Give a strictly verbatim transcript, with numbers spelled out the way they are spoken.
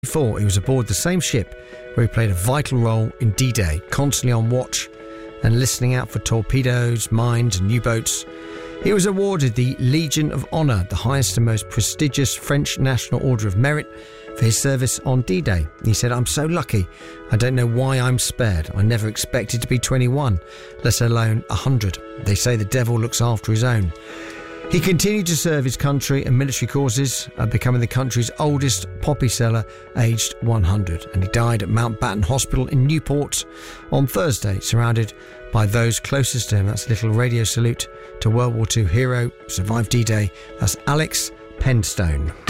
forty-four, he was aboard the same ship where he played a vital role in D-Day, constantly on watch and listening out for torpedoes, mines and U-boats. He was awarded the Legion of Honour, the highest and most prestigious French National Order of Merit, for his service on D-Day. He said, "I'm so lucky. I don't know why I'm spared. I never expected to be twenty-one, let alone one hundred. They say the devil looks after his own." He continued to serve his country and military causes, uh, becoming the country's oldest poppy seller, aged one hundred. And he died at Mountbatten Hospital in Newport on Thursday, surrounded by those closest to him. That's a little radio salute to World War Two hero, survived D-Day. That's Alex Penstone.